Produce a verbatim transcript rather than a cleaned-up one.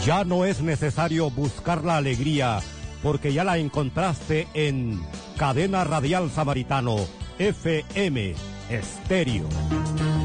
Ya no es necesario buscar la alegría, porque ya la encontraste en Cadena Radial Samaritano, F M Estéreo.